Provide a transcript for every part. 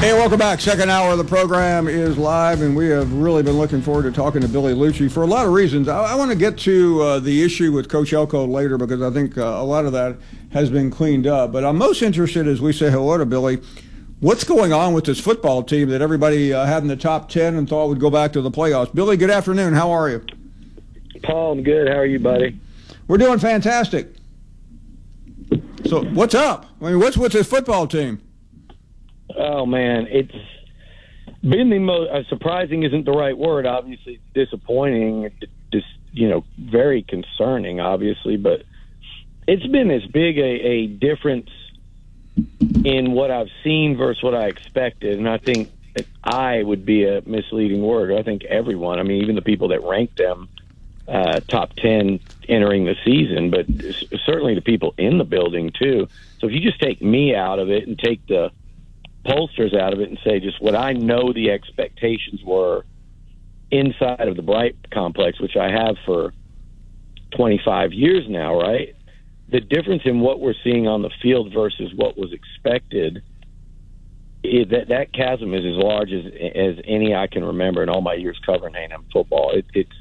Hey, welcome back. Second hour of the program is live, and we have really been looking forward to talking to Billy Liucci for a lot of reasons. I want to get to the issue with Coach Elko later because I think a lot of that has been cleaned up. But I'm most interested, as we say hello to Billy, what's going on with this football team that everybody had in the top 10 and thought would go back to the playoffs. Billy, good afternoon. How are you? Paul, I'm good. How are you, buddy? We're doing fantastic. So what's up? I mean, what's with this football team? Oh, man, it's been the most surprising isn't the right word. Obviously, it's disappointing, just, very concerning, obviously, but it's been as big a difference in what I've seen versus what I expected. And I think I would be a misleading word. I think everyone, I mean, even the people that ranked them top 10 entering the season, but certainly the people in the building, too. So if you just take me out of it and take the pollsters out of it and say just what I know the expectations were inside of the Bright complex, which I have for 25 years now, right? The difference in what we're seeing on the field versus what was expected, that chasm is as large as any I can remember in all my years covering A&M football.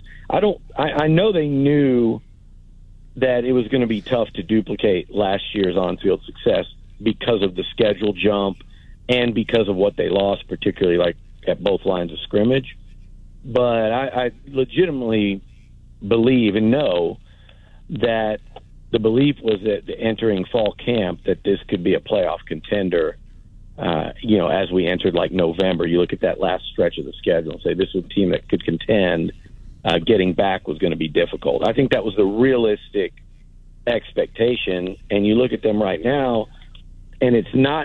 I know they knew that it was going to be tough to duplicate last year's on-field success because of the schedule jump and because of what they lost, particularly like at both lines of scrimmage. But I legitimately believe and know that the belief was that entering fall camp that this could be a playoff contender. As we entered like November, you look at that last stretch of the schedule and say this was a team that could contend. Getting back was going to be difficult. I think that was the realistic expectation. And you look at them right now, and it's not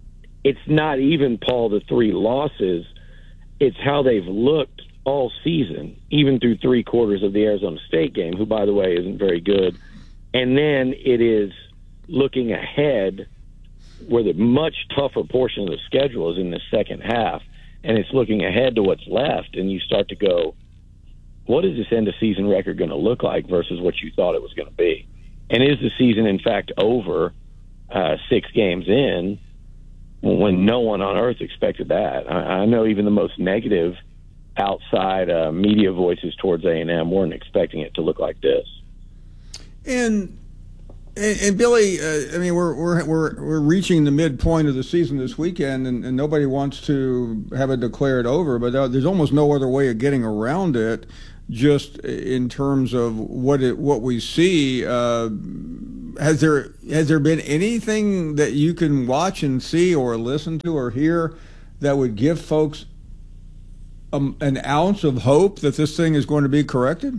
even, Paul, the three losses. It's how they've looked all season, even through three quarters of the Arizona State game, who, by the way, isn't very good. And then it is looking ahead where the much tougher portion of the schedule is in the second half, and it's looking ahead to what's left, and you start to go, what is this end-of-season record going to look like versus what you thought it was going to be? And is the season, in fact, over 6 games in, when no one on earth expected that? I know even the most negative outside media voices towards A&M weren't expecting it to look like this. And Billy, I mean, we're reaching the midpoint of the season this weekend, and nobody wants to have it declared over, but there's almost no other way of getting around it. Just in terms of what we see, has there been anything that you can watch and see or listen to or hear that would give folks an ounce of hope that this thing is going to be corrected?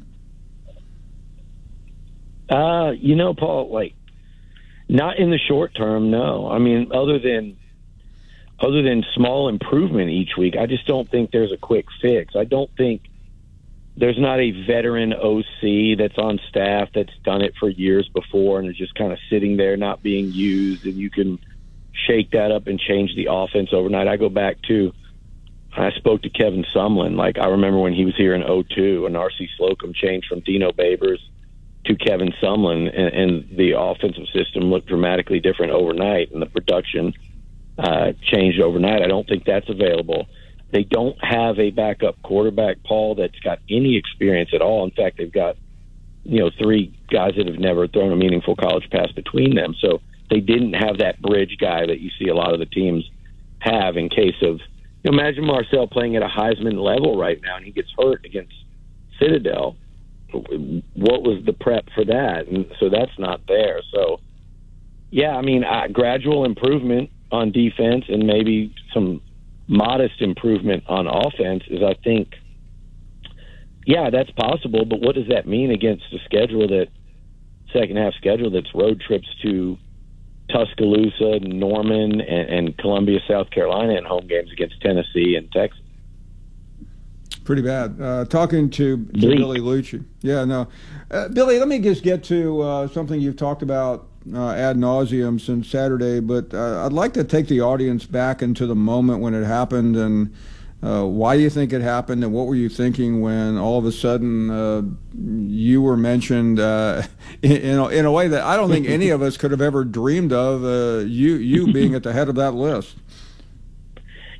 Paul, like, not in the short term, no. I mean, other than small improvement each week, I just don't think there's a quick fix. I don't think there's not a veteran OC that's on staff that's done it for years before and is just kind of sitting there not being used, and you can shake that up and change the offense overnight. I spoke to Kevin Sumlin. Like, I remember when he was here in 2002, and R.C. Slocum changed from Dino Babers to Kevin Sumlin, and the offensive system looked dramatically different overnight, and the production changed overnight. I don't think that's available. They don't have a backup quarterback, Paul, that's got any experience at all. In fact, they've got, 3 guys that have never thrown a meaningful college pass between them. So they didn't have that bridge guy that you see a lot of the teams have in case of, imagine Marcel playing at a Heisman level right now and he gets hurt against Citadel. What was the prep for that? And so that's not there. So, yeah, I mean, gradual improvement on defense and maybe some modest improvement on offense is, I think, yeah, that's possible. But what does that mean against the schedule, that second half schedule that's road trips to Tuscaloosa, Norman, and Columbia, South Carolina, and home games against Tennessee and Texas? Pretty bad. Talking to Billy Liucci. Yeah, no. Billy, let me just get to something you've talked about ad nauseum since Saturday, but I'd like to take the audience back into the moment when it happened and why you think it happened and what were you thinking when all of a sudden you were mentioned in a way that I don't think any of us could have ever dreamed of, you being at the head of that list.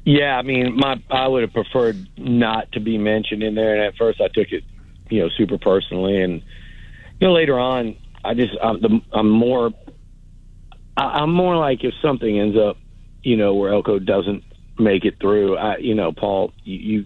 Yeah, I mean, I would have preferred not to be mentioned in there, and at first I took it, super personally, and later on, I'm more like if something ends up, where Elko doesn't make it through, Paul, you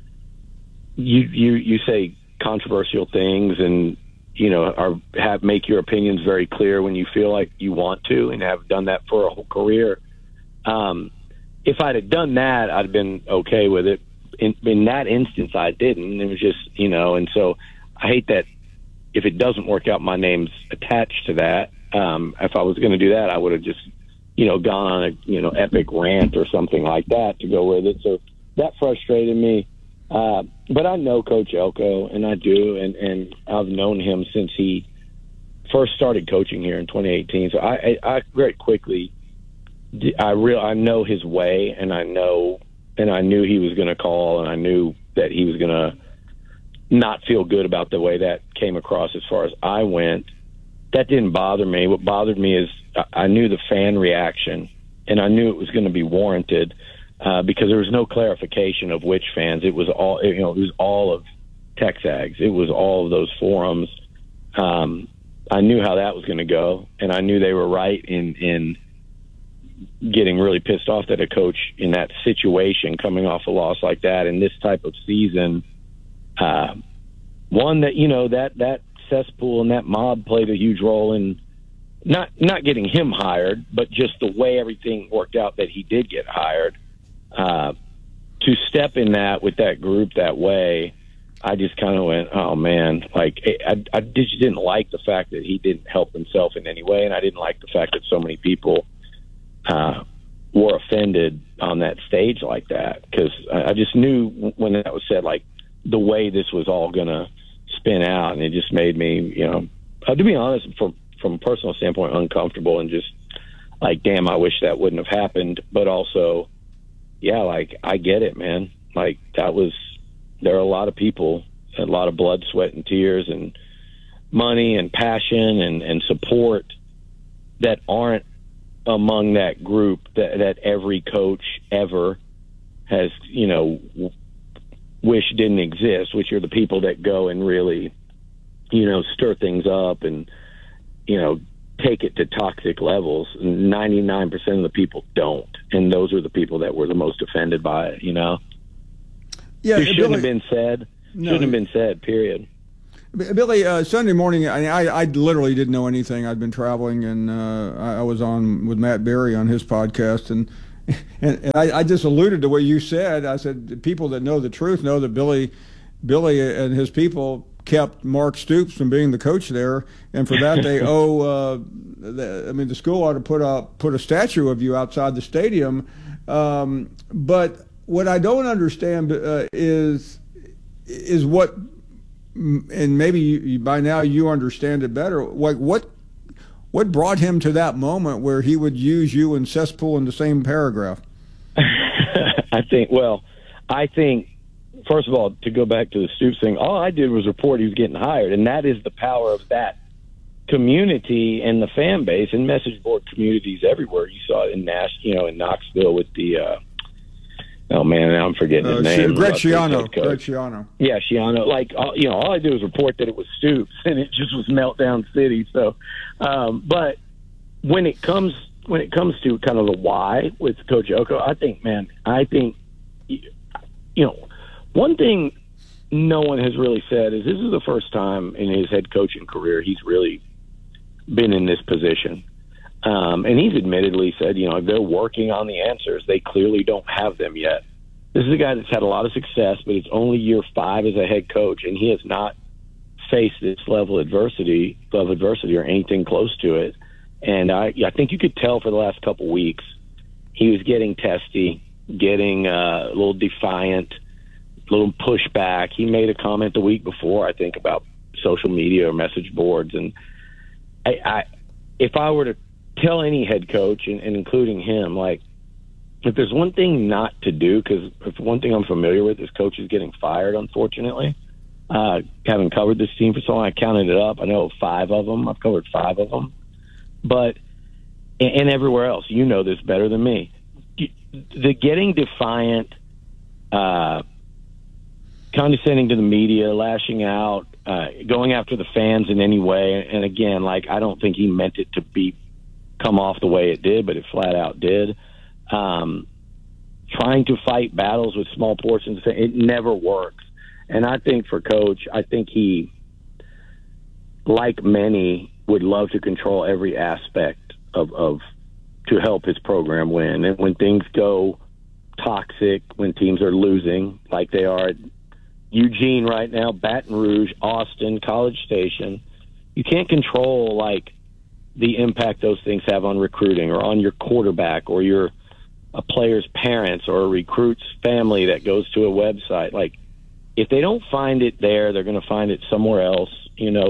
say controversial things and make your opinions very clear when you feel like you want to, and have done that for a whole career. If I'd have done that, I'd have been okay with it. In that instance, I didn't. It was just, and so I hate that if it doesn't work out, my name's attached to that. If I was going to do that, I would have just, gone on a, epic rant or something like that to go with it. So that frustrated me. But I know Coach Elko, and I do, and I've known him since he first started coaching here in 2018. So I very quickly, I know his way, and I knew he was going to call, and I knew that he was going to not feel good about the way that came across as far as I went. That didn't bother me. What bothered me is I knew the fan reaction, and I knew it was going to be warranted because there was no clarification of which fans. It was all, it was all of Texags. It was all of those forums. I knew how that was going to go, and I knew they were right in getting really pissed off that a coach in that situation, coming off a loss like that in this type of season, one that that cesspool and that mob played a huge role in not getting him hired, but just the way everything worked out that he did get hired. To step in that with that group that way, I just kind of went, oh man, like I just didn't like the fact that he didn't help himself in any way, and I didn't like the fact that so many people were offended on that stage like that, because I just knew when that was said, like the way this was all going to spin out, and it just made me, to be honest, from a personal standpoint, uncomfortable, and just like, damn, I wish that wouldn't have happened. But also, yeah, like I get it, man. Like there are a lot of people, a lot of blood, sweat, and tears, and money, and passion, and support that aren't among that group that every coach ever has, wish didn't exist, which are the people that go and really, stir things up and, take it to toxic levels. 99% of the people don't. And those are the people that were the most offended by it, Yeah, it shouldn't have been said. Shouldn't have been said, period. Billy, Sunday morning, I literally didn't know anything. I'd been traveling, and I was on with Matt Berry on his podcast, and I just alluded to what you said. I said people that know the truth know that Billy and his people kept Mark Stoops from being the coach there, and for that they owe. The school ought to put a statue of you outside the stadium. But what I don't understand is what. And maybe by now you understand it better. What brought him to that moment where he would use you and cesspool in the same paragraph? I think, first of all, to go back to the Stoops thing, all I did was report he was getting hired, and that is the power of that community and the fan base and message board communities everywhere. You saw it in in Knoxville with the. Oh man, now I'm forgetting his name. Greg Schiano. Yeah, Schiano. Like, all I did was report that it was Stoops, and it just was meltdown city. So, but when it comes to kind of the why with Coach Elko, I think, one thing no one has really said is this is the first time in his head coaching career he's really been in this position. And he's admittedly said, they're working on the answers. They clearly don't have them yet. This is a guy that's had a lot of success, but it's only year 5 as a head coach, and he has not faced this level of adversity or anything close to it. And I think you could tell for the last couple weeks he was getting testy, getting a little defiant, a little pushback. He made a comment the week before, I think, about social media or message boards. And if I were to tell any head coach, and including him, like, if there's one thing not to do, because if one thing I'm familiar with is coaches getting fired, unfortunately. Having covered this team for so long, I counted it up. I know 5 of them. I've covered 5 of them. But, and everywhere else, this better than me. the getting defiant, condescending to the media, lashing out, going after the fans in any way. And again, like, I don't think he meant it to come off the way it did, but it flat out did. Trying to fight battles with small portions, it never works. And I think for Coach, I think he, like many, would love to control every aspect of to help his program win. And when things go toxic, when teams are losing, like they are at Eugene right now, Baton Rouge, Austin, College Station, you can't control, like, the impact those things have on recruiting or on your quarterback or a player's parents or a recruit's family that goes to a website. Like, if they don't find it there, they're going to find it somewhere else. You know,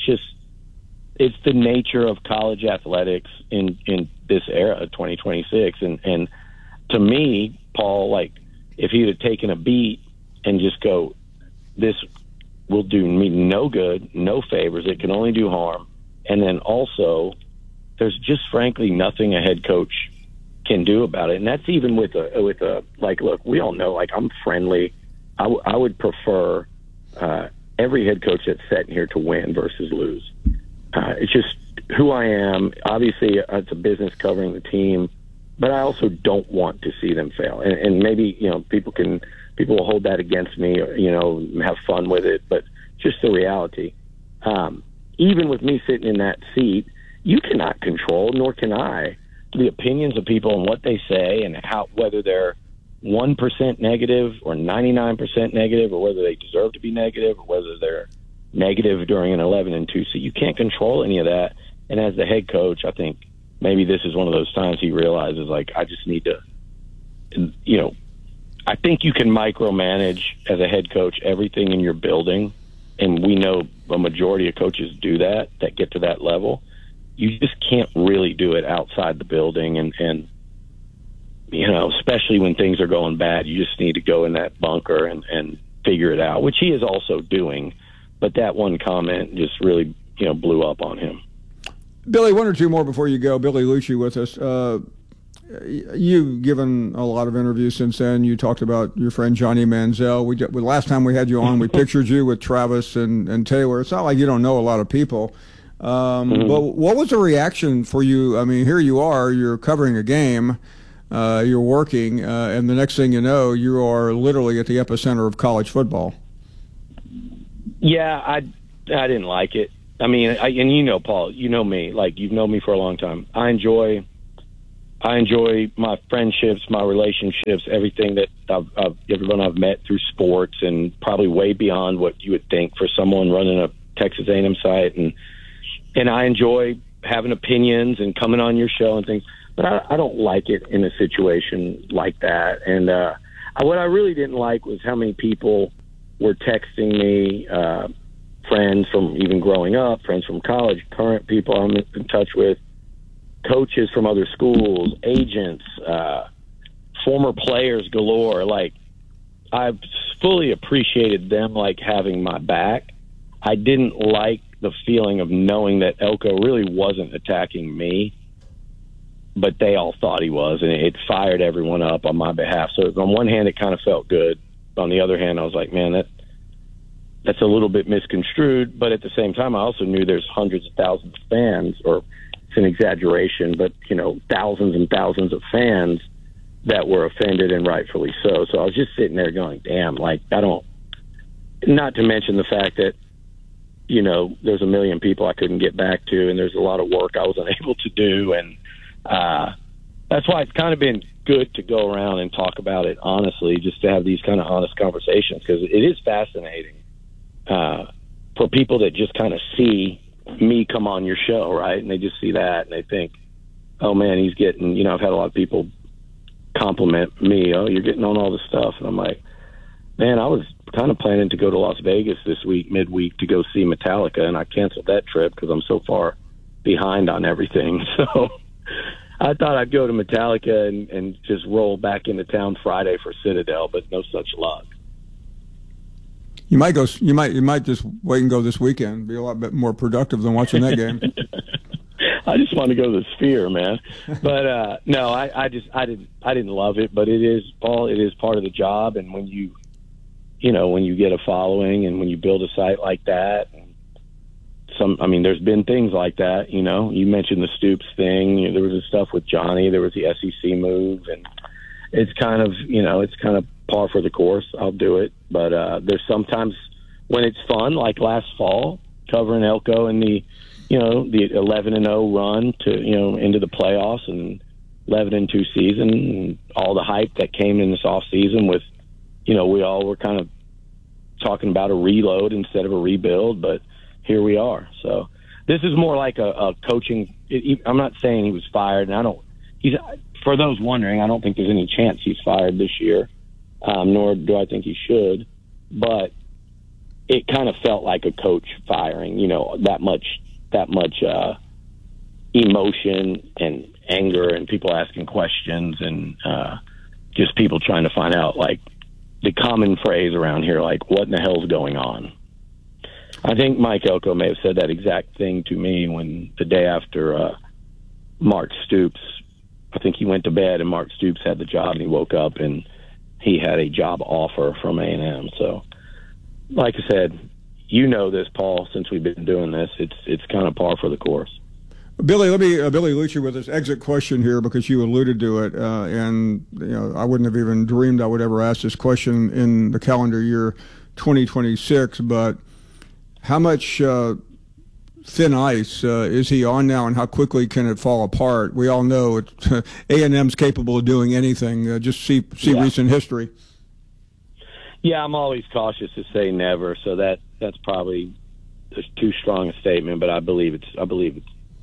it's the nature of college athletics in this era, 2026. And to me, Paul, like, if he'd have taken a beat and just go, this will do me no good, no favors, it can only do harm. And then also, there's just frankly nothing a head coach can do about it. And that's even with a like, look, we all know, like, I'm friendly. I would prefer every head coach that's set here to win versus lose. It's just who I am. Obviously, it's a business covering the team, but I also don't want to see them fail. And maybe, you know, people will hold that against me, or, you know, have fun with it, but just the reality. Even with me sitting in that seat, you cannot control, nor can I, the opinions of people and what they say and whether they're 1% negative or 99% negative, or whether they deserve to be negative, or whether they're negative during an 11-2. So you can't control any of that. And as the head coach, I think maybe this is one of those times he realizes, like, I just need to, you know, I think you can micromanage as a head coach everything in your building. And we know a majority of coaches do that get to that level. You just can't really do it outside the building. And you know, especially when things are going bad, you just need to go in that bunker and figure it out, which he is also doing. But that one comment just really, you know, blew up on him. Billy, one or two more before you go. Billy Liucci with us. You've given a lot of interviews since then. You talked about your friend Johnny Manziel. Last time we had you on, we pictured you with Travis and Taylor. It's not like you don't know a lot of people. But what was the reaction for you? I mean, here you are, you're covering a game, you're working, and the next thing you know, you are literally at the epicenter of college football. Yeah, I didn't like it. I mean, and you know, Paul, you know me, like, you've known me for a long time. I enjoy my friendships, my relationships, everything that everyone I've met through sports, and probably way beyond what you would think for someone running a Texas A&M site. And I enjoy having opinions and coming on your show and things, but I don't like it in a situation like that. And what I really didn't like was how many people were texting me, friends from even growing up, friends from college, current people I'm in touch with, coaches from other schools, agents, former players galore. Like, I've fully appreciated them, like, having my back. I didn't like the feeling of knowing that Elko really wasn't attacking me, but they all thought he was, and it fired everyone up on my behalf. So on one hand, it kind of felt good. On the other hand, I was like, man, that's a little bit misconstrued. But at the same time, I also knew there's hundreds of thousands of fans, or it's an exaggeration, but, you know, thousands and thousands of fans that were offended, and rightfully so. So I was just sitting there going, damn, like, not to mention the fact that, you know, there's a million people I couldn't get back to, and there's a lot of work I wasn't able to do. And that's why it's kind of been good to go around and talk about it honestly, just to have these kind of honest conversations, because it is fascinating for people that just kind of see me come on your show, right? And they just see that and they think, oh man, he's getting, you know, I've had a lot of people compliment me, oh, you're getting on all this stuff. And I'm like, man, I was kind of planning to go to Las Vegas this week, midweek, to go see Metallica, and I canceled that trip because I'm so far behind on everything. So I thought I'd go to Metallica and just roll back into town Friday for Citadel, but no such luck. You might go. You might just wait and go this weekend. Be a lot bit more productive than watching that game. I just want to go to the Sphere, man. But no, I didn't love it, but it is, Paul. It is part of the job, and when you get a following, and when you build a site like that, there's been things like that. You mentioned the Stoops thing. There was the stuff with Johnny. There was the SEC move, and it's kind of par for the course. I'll do it, but there's sometimes when it's fun, like last fall, covering Elko and the 11-0 run to into the playoffs and 11-2 season, and all the hype that came in this off season with, we all were kind of talking about a reload instead of a rebuild, but here we are. So this is more like a coaching. I'm not saying he was fired, and for those wondering, I don't think there's any chance he's fired this year, nor do I think he should, but it kind of felt like a coach firing, that much emotion and anger and people asking questions and just people trying to find out, like, the common phrase around here, like, what in the hell's going on? I think Mike Elko may have said that exact thing to me when the day after Mark Stoops, I think he went to bed and Mark Stoops had the job, and he woke up and he had a job offer from A&M. So, like I said, this, Paul, since we've been doing this, it's kind of par for the course. Billy, let me Billy Liucci with this exit question here, because you alluded to it, and I wouldn't have even dreamed I would ever ask this question in the calendar year 2026. But how much thin ice is he on now, and how quickly can it fall apart? We all know A&M's capable of doing anything. Just see recent history. Yeah, I'm always cautious to say never, so that's probably too strong a statement. But I believe it's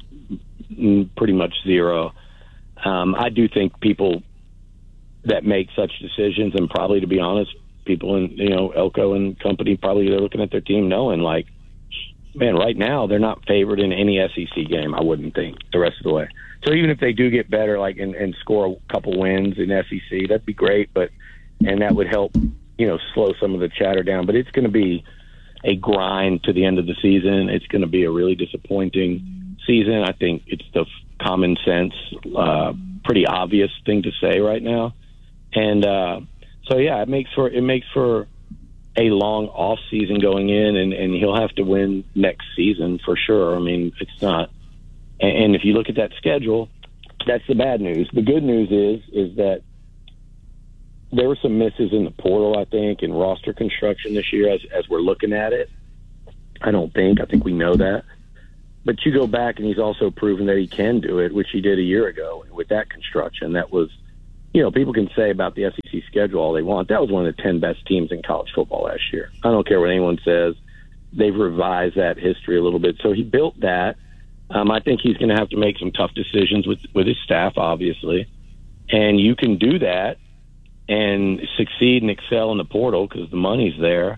pretty much zero. I do think people that make such decisions, and probably, to be honest, people in Elko and company, probably they're looking at their team knowing, like, man, right now they're not favored in any SEC game. I wouldn't think the rest of the way. So even if they do get better, like and score a couple wins in SEC, that'd be great. And that would help slow some of the chatter down. But it's going to be a grind to the end of the season. It's going to be a really disappointing season. I think it's the common sense, pretty obvious thing to say right now. And so yeah, it makes for a long off season going in, and he'll have to win next season for sure. I mean, it's not. And if you look at that schedule, that's the bad news. The good news is that there were some misses in the portal, I think, in roster construction this year as we're looking at it. I think we know that. But you go back, and he's also proven that he can do it, which he did a year ago with that construction. That was, people can say about the SEC schedule all they want. That was one of the 10 best teams in college football last year. I don't care what anyone says. They've revised that history a little bit. So he built that. I think he's going to have to make some tough decisions with his staff, obviously. And you can do that and succeed and excel in the portal because the money's there.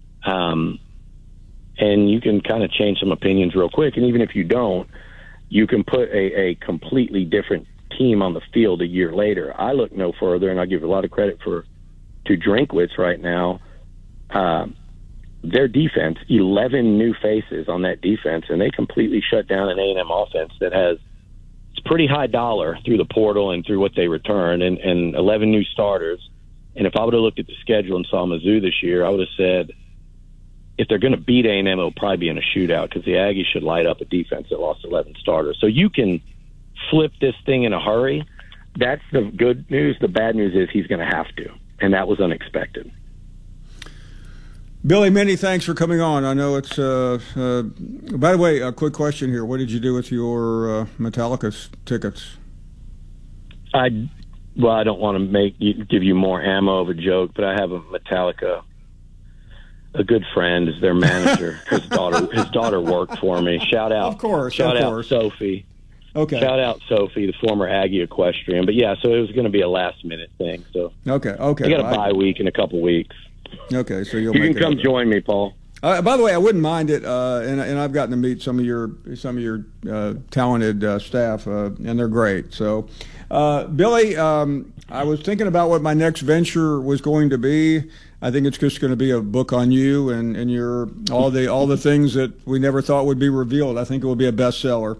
And you can kind of change some opinions real quick. And even if you don't, you can put a completely different team on the field a year later. I look no further, and I give a lot of credit to Drinkwitz right now. Their defense, 11 new faces on that defense, and they completely shut down an A&M offense that it's pretty high dollar through the portal and through what they return, and 11 new starters. And if I would have looked at the schedule and saw Mizzou this year, I would have said, if they're going to beat A&M, it'll probably be in a shootout, because the Aggies should light up a defense that lost 11 starters. So you can flip this thing in a hurry. That's the good news. The bad news is he's going to have to, and that was unexpected. Billy, many thanks for coming on. I know it's by the way, a quick question here. What did you do with your Metallica tickets? I don't want to give you more ammo of a joke, but I have a Metallica. A good friend is their manager. His daughter worked for me. Shout out Sophie. Okay. Shout out Sophie, the former Aggie equestrian. But yeah, so it was going to be a last minute thing. So okay. I got a bye week in a couple weeks. Okay, so you can come join me, Paul. By the way, I wouldn't mind it, and I've gotten to meet some of your talented staff, and they're great. So, Billy, I was thinking about what my next venture was going to be. I think it's just going to be a book on you and your all the things that we never thought would be revealed. I think it will be a bestseller.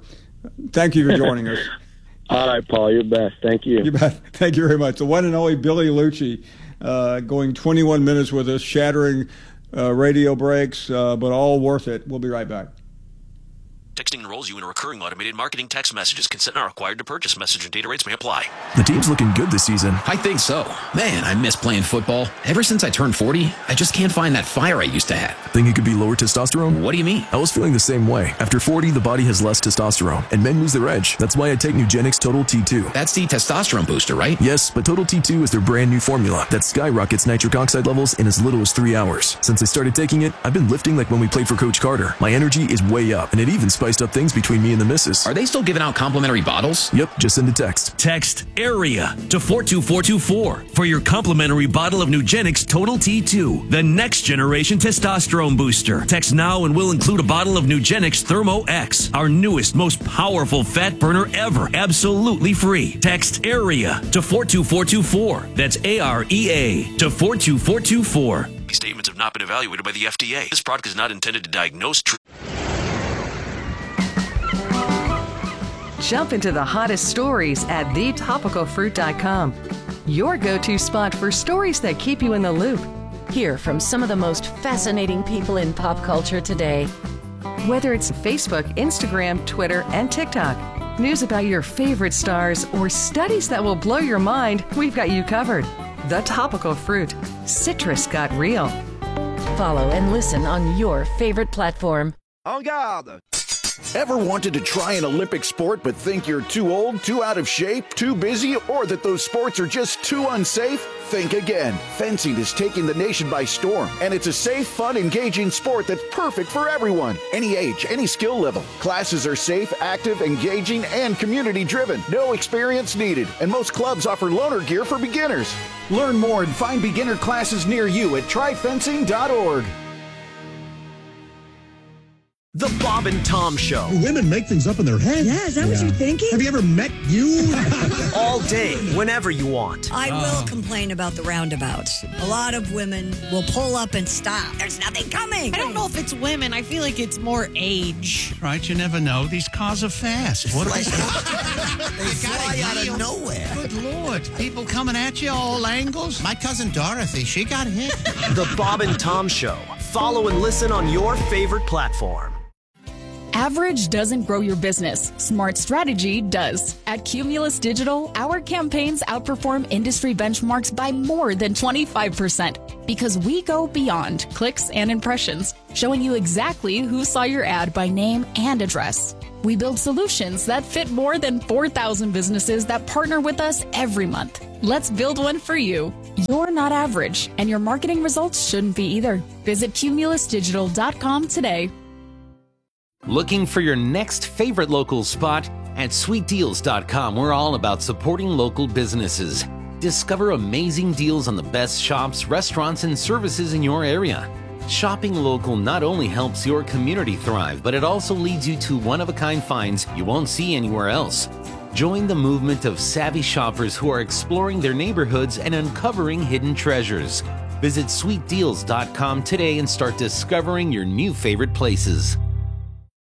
Thank you for joining us. All right, Paul, you're the best. Thank you. You bet. Thank you very much. The one and only Billy Liucci, going 21 minutes with us, shattering radio breaks, but all worth it. We'll be right back. Texting enrolls you in a recurring automated marketing text messages. Consent not required to purchase. Message and data rates may apply. The team's looking good this season. I think so. Man, I miss playing football. Ever since I turned 40, I just can't find that fire I used to have. Think it could be lower testosterone? What do you mean? I was feeling the same way. After 40, the body has less testosterone, and men lose their edge. That's why I take Nugenix Total T2. That's the testosterone booster, right? Yes, but Total T2 is their brand new formula that skyrockets nitric oxide levels in as little as 3 hours. Since I started taking it, I've been lifting like when we played for Coach Carter. My energy is way up, and it even spiced up things between me and the missus. Are they still giving out complimentary bottles? Yep, just send a text. Text AREA to 42424 for your complimentary bottle of Nugenix Total T2, the next generation testosterone booster. Text now and we'll include a bottle of Nugenix Thermo X, our newest, most powerful fat burner ever, absolutely free. Text AREA to 42424. That's AREA to 42424. These statements have not been evaluated by the FDA. This product is not intended to diagnose. Jump into the hottest stories at thetopicalfruit.com. Your go-to spot for stories that keep you in the loop. Hear from some of the most fascinating people in pop culture today. Whether it's Facebook, Instagram, Twitter, and TikTok, news about your favorite stars, or studies that will blow your mind, we've got you covered. The Topical Fruit. Citrus got real. Follow and listen on your favorite platform. En garde! Ever wanted to try an Olympic sport but think you're too old, too out of shape, too busy, or that those sports are just too unsafe? Think again. Fencing is taking the nation by storm, and it's a safe, fun, engaging sport that's perfect for everyone. Any age, any skill level. Classes are safe, active, engaging, and community-driven. No experience needed, and most clubs offer loaner gear for beginners. Learn more and find beginner classes near you at tryfencing.org. The Bob and Tom Show. Women make things up in their head. Yeah, is that what you're thinking? Have you ever met you? All day, whenever you want. I will complain about the roundabouts. A lot of women will pull up and stop. There's nothing coming. I don't know if it's women. I feel like it's more age. Right, you never know. These cars are fast. What are they? They fly out of nowhere. Good Lord. People coming at you all angles. My cousin Dorothy, she got hit. The Bob and Tom Show. Follow and listen on your favorite platform. Average doesn't grow your business. Smart strategy does. At Cumulus Digital, our campaigns outperform industry benchmarks by more than 25% because we go beyond clicks and impressions, showing you exactly who saw your ad by name and address. We build solutions that fit more than 4,000 businesses that partner with us every month. Let's build one for you. You're not average, and your marketing results shouldn't be either. Visit cumulusdigital.com today. Looking for your next favorite local spot? At sweetdeals.com, we're all about supporting local businesses. Discover amazing deals on the best shops, restaurants, and services in your area. Shopping local not only helps your community thrive, but it also leads you to one-of-a-kind finds you won't see anywhere else. Join the movement of savvy shoppers who are exploring their neighborhoods and uncovering hidden treasures. Visit sweetdeals.com today and start discovering your new favorite places.